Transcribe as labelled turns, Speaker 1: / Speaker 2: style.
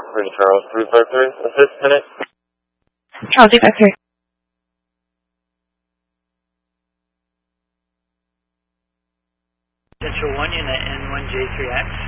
Speaker 1: Prince Charles 353. Assist minute.
Speaker 2: Charles 353.
Speaker 3: Central 1 unit N1J3X.